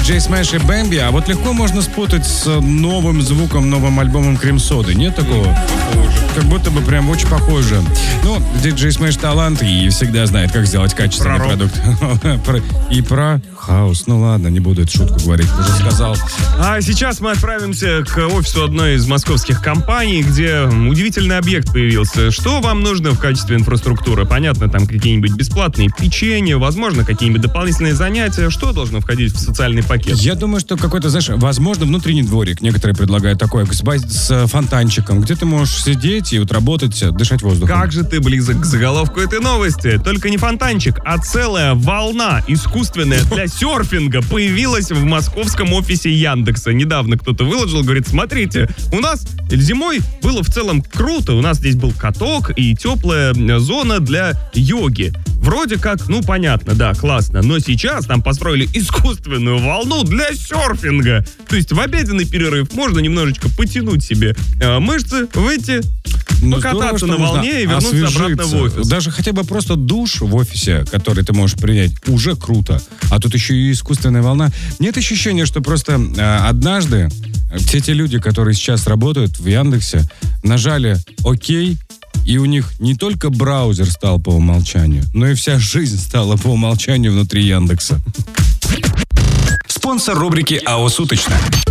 DJ Smash и Bambi, а вот легко можно спутать с новым звуком, новым альбомом Крем-соды. Нет такого? Как будто бы прям очень похоже. Ну, DJ Smash талант и всегда знает, как сделать качественный продукт. И про хаус. Ну ладно, не буду эту шутку говорить, уже сказал. А сейчас мы отправимся к офису одной из московских компаний, где удивительный объект появился. Что вам нужно в качестве инфраструктуры? Понятно, там какие-нибудь бесплатные печенье, возможно, какие-нибудь дополнительные занятия. Что должно входить в социальный пакет? Я думаю, что какой-то, знаешь, возможно, внутренний дворик. Некоторые предлагают такое, с фонтанчиком, где ты можешь сидеть и вот работать, дышать воздухом. Как же ты близок к заголовку этой новости. Только не фонтанчик, а целая волна искусственная для серфинга появилась в московском офисе Яндекса. Недавно кто-то выложил, говорит, смотрите, у нас зимой было в целом круто. У нас здесь был каток и теплая зона для йоги. Вроде как, ну понятно, да, классно. Но сейчас там построили искусственную волну для серфинга. То есть в обеденный перерыв можно немножечко потянуть себе мышцы, выйти, покататься на волне и вернуться обратно в офис. Даже хотя бы просто душ в офисе, который ты можешь принять, уже круто. А тут еще и искусственная волна. Нет ощущения, что просто однажды все те люди, которые сейчас работают в Яндексе, нажали «Окей», и у них не только браузер стал по умолчанию, но и вся жизнь стала по умолчанию внутри Яндекса. Спонсор рубрики «АО Суточно».